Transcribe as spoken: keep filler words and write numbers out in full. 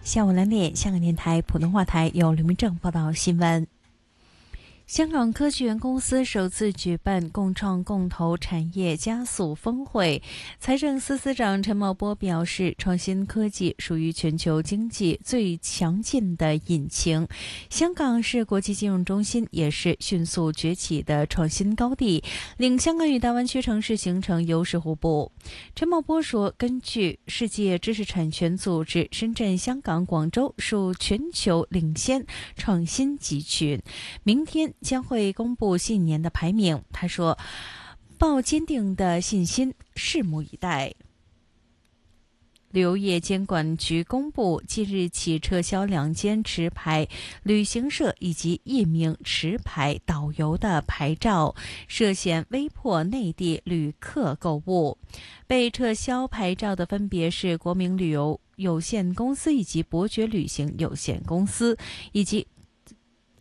下午两点，香港电台普通话台由刘明正报道新闻。香港科技园公司首次举办共创共投产业加速峰会，财政司司长陈茂波表示，创新科技属于全球经济最强劲的引擎，香港是国际金融中心，也是迅速崛起的创新高地，令香港与大湾区城市形成优势互补。陈茂波说，根据世界知识产权组织，深圳、香港、广州属全球领先创新集群，明天将会公布新年的排名。他说，抱坚定的信心，拭目以待。旅游业监管局公布，即日起撤销两间持牌旅行社以及一名持牌导游的牌照，涉嫌威迫内地旅客购物。被撤销牌照的分别是国民旅游有限公司以及伯爵旅行有限公司，以及